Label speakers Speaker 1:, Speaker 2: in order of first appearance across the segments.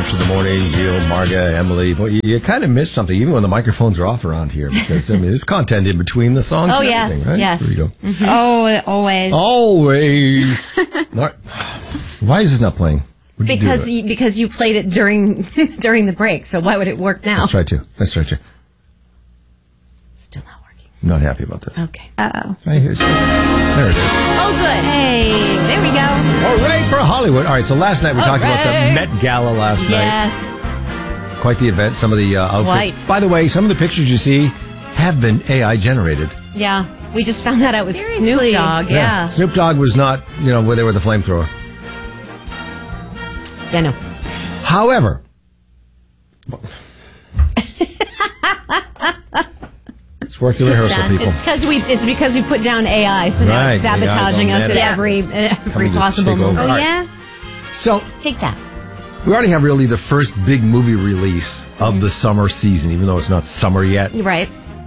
Speaker 1: Hampshire in the morning. Jill, Marga, Emily. Boy, you kind of miss something, even when the microphones are off around here, because there's content in between the songs.
Speaker 2: Oh,
Speaker 1: and
Speaker 2: yes,
Speaker 1: everything, right?
Speaker 2: yes.
Speaker 1: There you go.
Speaker 3: Mm-hmm. Oh, always.
Speaker 1: Always. Why is this not playing?
Speaker 2: Because you played it during the break, so why would it work now?
Speaker 1: Let's try to.
Speaker 2: Still not working.
Speaker 1: I'm not happy about this.
Speaker 2: Okay.
Speaker 3: Uh-oh.
Speaker 1: Right here. There it is.
Speaker 2: Oh, good.
Speaker 3: Hey, there we go.
Speaker 1: Hooray for Hollywood. All right, so last night we talked about the
Speaker 2: Hooray.
Speaker 1: Met Gala last night.
Speaker 2: Yes.
Speaker 1: Quite the event. Some of the outfits.
Speaker 2: Quite.
Speaker 1: By the way, some of the pictures you see have been AI generated.
Speaker 2: Yeah. We just found that out with
Speaker 3: Seriously?
Speaker 2: Snoop Dogg. Yeah.
Speaker 1: Snoop Dogg was not, where they were the flamethrower.
Speaker 2: Yeah, no.
Speaker 1: However, it's worked the rehearsal, people.
Speaker 2: It's because we put down AI, so now
Speaker 1: Right,
Speaker 2: it's sabotaging
Speaker 1: AI
Speaker 2: us
Speaker 1: gone
Speaker 2: at
Speaker 1: mad.
Speaker 2: every
Speaker 1: Coming to
Speaker 2: possible
Speaker 1: take over.
Speaker 2: moment.
Speaker 3: Oh,
Speaker 1: All right.
Speaker 3: yeah?
Speaker 1: So,
Speaker 2: Take that.
Speaker 1: we already have really the first big movie release of the summer season, even though it's not summer yet.
Speaker 2: Right.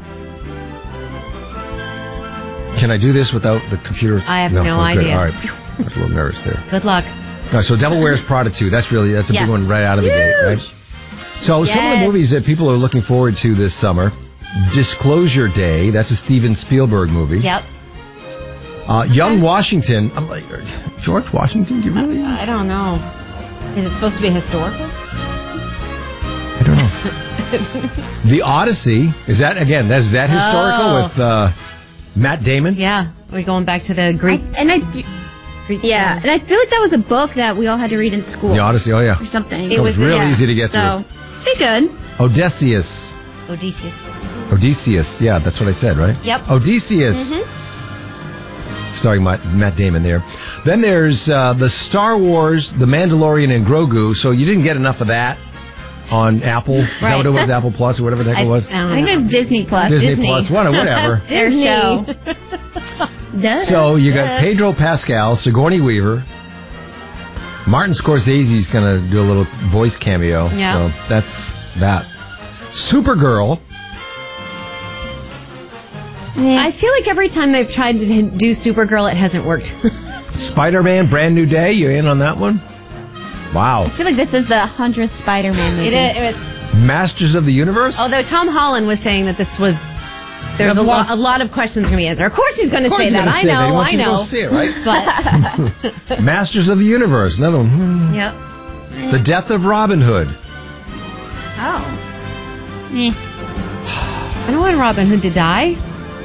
Speaker 1: Can I do this without the computer?
Speaker 2: I have no
Speaker 1: good.
Speaker 2: idea.
Speaker 1: All right. I was a little nervous there.
Speaker 2: Good luck.
Speaker 1: All right, so Devil Wears Prada 2. That's a
Speaker 2: Yes.
Speaker 1: big one right out of the gate, right? So some of the
Speaker 3: Yes.
Speaker 1: movies that people are looking forward to this summer. Disclosure Day. That's a Steven Spielberg movie.
Speaker 2: Yep.
Speaker 1: Young Washington. I'm like, George Washington? Do you really?
Speaker 2: I don't know. Is it supposed to be historical?
Speaker 1: I don't know. The Odyssey. Is that historical
Speaker 2: Oh.
Speaker 1: with Matt Damon?
Speaker 2: Yeah. We're going back to the Greek.
Speaker 3: And I
Speaker 2: Greek
Speaker 3: and I feel like that was a book that we all had to read in school
Speaker 1: The Odyssey. Oh, yeah.
Speaker 3: or something.
Speaker 2: It
Speaker 1: So it's
Speaker 2: was-
Speaker 1: real
Speaker 2: yeah.
Speaker 1: easy to get
Speaker 3: So, be good.
Speaker 1: through. Odysseus.
Speaker 2: Odysseus.
Speaker 1: Yeah, that's what I said, right?
Speaker 2: Yep.
Speaker 1: Odysseus. Starring Matt Damon there. Then there's the Star Wars, The Mandalorian, and Grogu. So you didn't get enough of that on Apple. Is that what it was? Apple Plus or whatever the heck it was?
Speaker 2: I don't
Speaker 3: I think
Speaker 2: know.
Speaker 3: it's Disney Plus.
Speaker 1: Disney Plus, whatever.
Speaker 2: That's
Speaker 3: Their
Speaker 2: Disney.
Speaker 3: show. Duh.
Speaker 1: So you got Pedro Pascal, Sigourney Weaver. Martin Scorsese's going to do a little voice cameo.
Speaker 2: Yeah.
Speaker 1: So that's that. Supergirl.
Speaker 2: I feel like every time they've tried to do Supergirl, it hasn't worked.
Speaker 1: Spider-Man, Brand New Day. You in on that one? Wow.
Speaker 3: I feel like this is the 100th Spider-Man movie.
Speaker 2: It's
Speaker 1: Masters of the Universe?
Speaker 2: although Tom Holland was saying that this was. There's a lot of questions going to be answered. Of course, he's going to say
Speaker 1: He's
Speaker 2: that.
Speaker 1: gonna
Speaker 2: I
Speaker 1: say that. He
Speaker 2: know.
Speaker 1: wants
Speaker 2: I
Speaker 1: you to go
Speaker 2: know.
Speaker 1: see it, right?
Speaker 2: But
Speaker 1: Masters of the Universe. Another one.
Speaker 2: yep.
Speaker 1: The Death of Robin Hood.
Speaker 3: Oh. Eh.
Speaker 2: I don't want Robin Hood to die.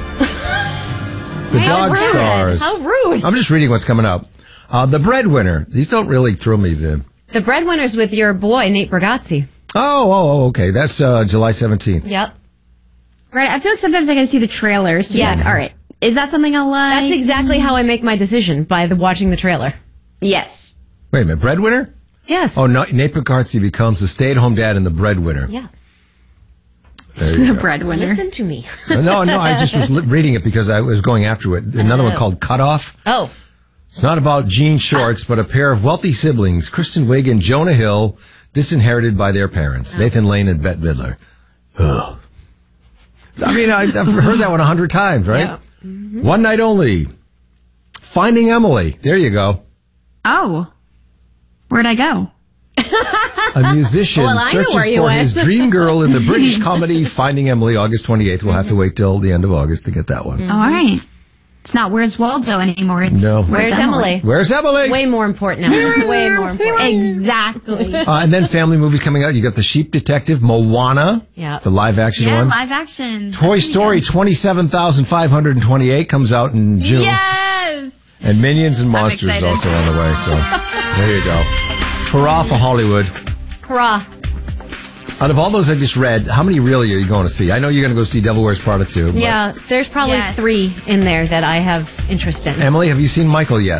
Speaker 1: The Dog
Speaker 2: rude.
Speaker 1: Stars.
Speaker 2: How rude.
Speaker 1: I'm just reading what's coming up. The Breadwinner. These don't really thrill me.
Speaker 2: The Breadwinner's with your boy Nate Bargatze.
Speaker 1: Okay. That's July 17th.
Speaker 2: Yep.
Speaker 3: Right, I feel like sometimes I gotta see the trailers to be
Speaker 2: Yes.
Speaker 3: like, all right, is that something I'll like?
Speaker 2: That's exactly how I make my decision by watching the trailer.
Speaker 3: Yes.
Speaker 1: Wait a minute. Breadwinner?
Speaker 2: Yes.
Speaker 1: Oh, no, Nate Bargatze becomes the stay-at-home dad and the breadwinner.
Speaker 2: Yeah.
Speaker 1: There
Speaker 3: The
Speaker 1: you go.
Speaker 3: breadwinner.
Speaker 2: Listen to me.
Speaker 1: No, I just was reading it because I was going after it. Another one called Cutoff.
Speaker 2: Oh.
Speaker 1: It's not about jean shorts, but a pair of wealthy siblings, Kristen Wiig and Jonah Hill, disinherited by their parents, Nathan Lane and Bette Midler. Ugh. I mean, I've heard that one 100 times, right?
Speaker 2: Yeah. Mm-hmm.
Speaker 1: One Night Only. Finding Emily. There you go.
Speaker 3: Oh. Where'd I go?
Speaker 1: A musician
Speaker 2: Well, I know
Speaker 1: searches
Speaker 2: where you
Speaker 1: for
Speaker 2: went.
Speaker 1: his dream girl in the British comedy Finding Emily, August 28th. We'll have to wait till the end of August to get that one.
Speaker 3: All right. It's not Where's Waldo anymore. It's
Speaker 1: No.
Speaker 2: Where's Emily?
Speaker 1: Where's Emily?
Speaker 2: Way more important now. Way more important.
Speaker 3: Exactly.
Speaker 1: And then family movies coming out. You got The Sheep Detective, Moana,
Speaker 2: Yeah.
Speaker 1: the live action
Speaker 3: Yeah,
Speaker 1: one.
Speaker 3: live action.
Speaker 1: Toy Story 27,528 comes out in June.
Speaker 3: Yes.
Speaker 1: And Minions and Monsters is
Speaker 3: excited.
Speaker 1: also on the way. So there you go. Hurrah for Hollywood.
Speaker 2: Hurrah.
Speaker 1: Out of all those I just read, how many really are you going to see? I know you're going to go see Devil Wears Prada 2. but-
Speaker 2: Yeah, there's probably
Speaker 3: Yes.
Speaker 2: 3 in there that I have interest in.
Speaker 1: Emily, have you seen Michael yet?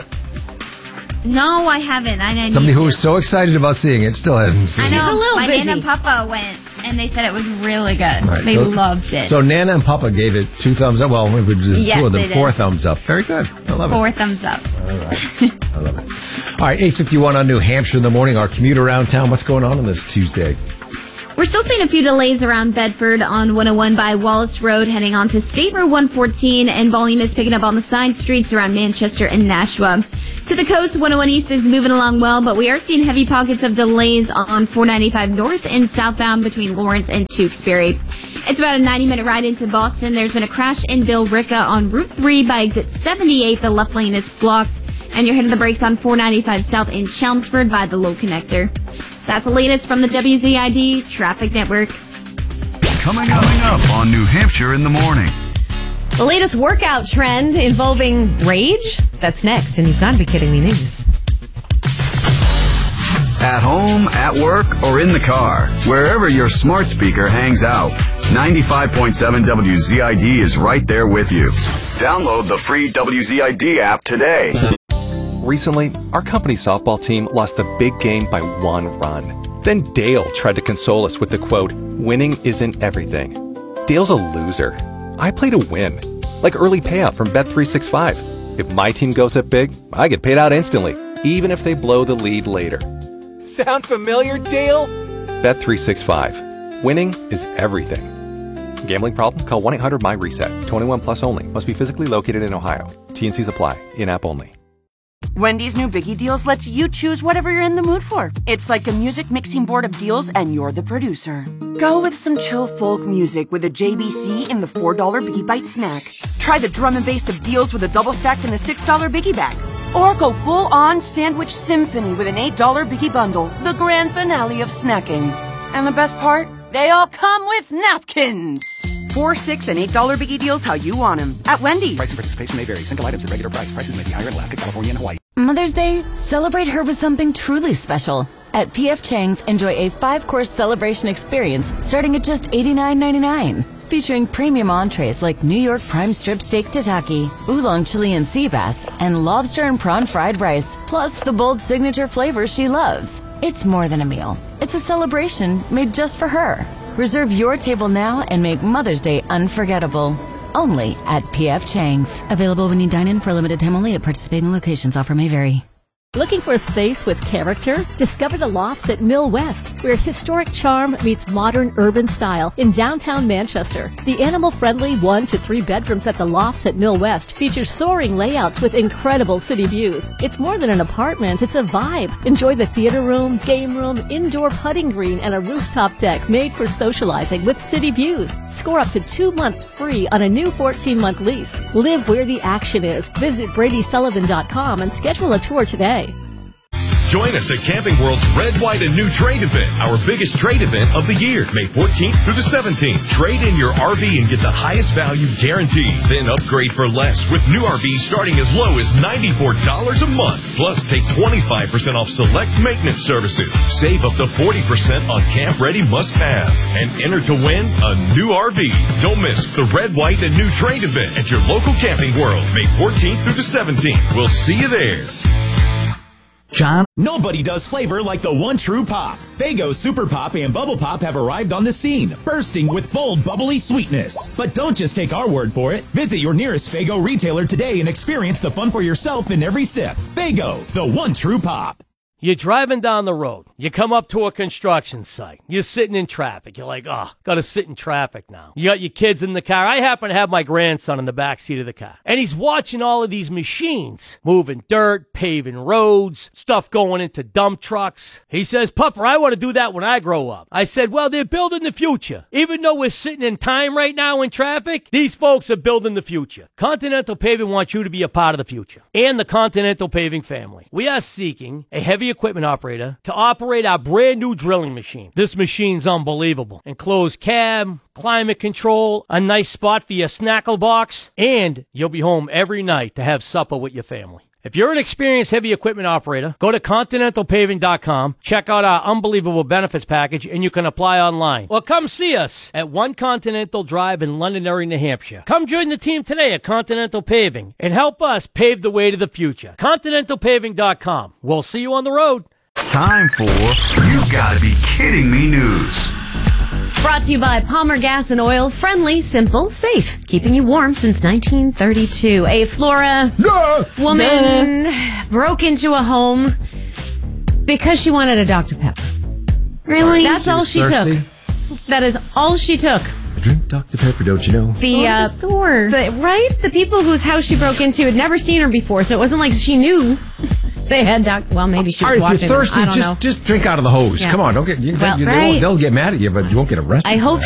Speaker 3: No, I haven't. I need
Speaker 1: Somebody
Speaker 3: to.
Speaker 1: who was so excited about seeing it still hasn't seen
Speaker 3: I
Speaker 1: it.
Speaker 3: know.
Speaker 2: a little
Speaker 3: My
Speaker 2: busy.
Speaker 3: Nana and Papa went, and they said it was really good.
Speaker 1: All right,
Speaker 3: They
Speaker 1: so-
Speaker 3: loved it.
Speaker 1: So Nana and Papa gave it 2 thumbs up. Well, it was just
Speaker 3: Yes,
Speaker 1: 2 of them,
Speaker 3: they did.
Speaker 1: 4 thumbs up. Very good. I love it.
Speaker 3: 4 thumbs up.
Speaker 1: I love it. All right, 8:51 on New Hampshire in the morning. Our commute around town. What's going on this Tuesday?
Speaker 3: We're still seeing a few delays around Bedford on 101 by Wallace Road, heading on to State Road 114, and volume is picking up on the side streets around Manchester and Nashua. To the coast, 101 East is moving along well, but we are seeing heavy pockets of delays on 495 North and southbound between Lawrence and Tewksbury. It's about a 90-minute ride into Boston. There's been a crash in Billerica on Route 3 by exit 78. The left lane is blocked, and you're hitting the brakes on 495 South in Chelmsford by the Low Connector. That's the latest from the WZID Traffic Network.
Speaker 4: Coming up on New Hampshire in the Morning.
Speaker 2: The latest workout trend involving rage? That's next, and you've got to be kidding me news.
Speaker 4: At home, at work, or in the car, wherever your smart speaker hangs out, 95.7 WZID is right there with you. Download the free WZID app today.
Speaker 5: Recently, our company's softball team lost the big game by 1 run. Then Dale tried to console us with the quote, "Winning isn't everything." Dale's a loser. I play to win, like early payout from Bet365. If my team goes up big, I get paid out instantly, even if they blow the lead later. Sound familiar, Dale? Bet365. Winning is everything. Gambling problem? Call 1-800-MY-RESET. 21 plus only. Must be physically located in Ohio. T&Cs apply. In-app only.
Speaker 6: Wendy's new Biggie Deals lets you choose whatever you're in the mood for. It's like a music mixing board of deals, and you're the producer. Go with some chill folk music with a JBC in the $4 Biggie Bite snack. Try the drum and bass of deals with a double stack in the $6 Biggie bag. Or go full-on sandwich symphony with an $8 Biggie bundle, the grand finale of snacking. And the best part? They all come with napkins. $4, $6, and $8 Biggie Deals how you want them. At Wendy's.
Speaker 7: Price and participation may vary. Single items at regular price. Prices may be higher in Alaska, California, and Hawaii.
Speaker 8: Mother's Day, celebrate her with something truly special. At P.F. Chang's, enjoy a 5-course celebration experience starting at just $89.99. Featuring premium entrees like New York prime strip steak tataki, oolong Chilean sea bass, and lobster and prawn fried rice, plus the bold signature flavors she loves. It's more than a meal. It's a celebration made just for her. Reserve your table now and make Mother's Day unforgettable. Only at P.F. Chang's. Available when you dine in for a limited time only at participating locations. Offer may vary.
Speaker 9: Looking for a space with character? Discover the Lofts at Mill West, where historic charm meets modern urban style in downtown Manchester. The animal-friendly 1 to 3 bedrooms at the Lofts at Mill West features soaring layouts with incredible city views. It's more than an apartment, it's a vibe. Enjoy the theater room, game room, indoor putting green, and a rooftop deck made for socializing with city views. Score up to 2 months free on a new 14-month lease. Live where the action is. Visit BradySullivan.com and schedule a tour today.
Speaker 10: Join us at Camping World's Red, White, and New Trade Event, our biggest trade event of the year, May 14th through the 17th. Trade in your RV and get the highest value guaranteed. Then upgrade for less with new RVs starting as low as $94 a month. Plus, take 25% off select maintenance services. Save up to 40% on camp-ready must-haves. And enter to win a new RV. Don't miss the Red, White, and New Trade Event at your local Camping World, May 14th through the 17th. We'll see you there.
Speaker 11: John?
Speaker 12: Nobody does flavor like the one true pop. Faygo Super Pop and Bubble Pop have arrived on the scene, bursting with bold, bubbly sweetness. But don't just take our word for it. Visit your nearest Faygo retailer today and experience the fun for yourself in every sip. Faygo, the one true pop.
Speaker 13: You're driving down the road. You come up to a construction site. You're sitting in traffic. You're like, gotta sit in traffic now. You got your kids in the car. I happen to have my grandson in the back seat of the car. And he's watching all of these machines moving dirt, paving roads, stuff going into dump trucks. He says, Pupper, I want to do that when I grow up. I said, well, they're building the future. Even though we're sitting in time right now in traffic, these folks are building the future. Continental Paving wants you to be a part of the future. And the Continental Paving family. We are seeking a heavy equipment operator to operate our brand new drilling machine. This machine's unbelievable. Enclosed cab, climate control, a nice spot for your snackle box, and you'll be home every night to have supper with your family. If you're an experienced heavy equipment operator, go to ContinentalPaving.com, check out our unbelievable benefits package, and you can apply online. Or come see us at 1 Continental Drive in Londonderry, New Hampshire. Come join the team today at Continental Paving and help us pave the way to the future. ContinentalPaving.com. We'll see you on the road.
Speaker 4: Time for You Gotta Be Kidding Me news.
Speaker 2: Brought to you by Palmer Gas and Oil. Friendly, simple, safe. Keeping you warm since 1932. A Flora woman broke into a home because she wanted a Dr. Pepper.
Speaker 3: Really?
Speaker 2: That's all she took. That is all she took.
Speaker 1: I drink Dr. Pepper, don't you know?
Speaker 2: The store. The people whose house she broke into had never seen her before, so it wasn't like she knew they had well, maybe she was
Speaker 1: All right,
Speaker 2: watching
Speaker 1: if you're thirsty,
Speaker 2: them. I don't know.
Speaker 1: just drink out of the hose.
Speaker 2: Yeah.
Speaker 1: Come on, don't get.
Speaker 2: Well, right.
Speaker 1: They'll get mad at you, but you won't get arrested.
Speaker 2: I hope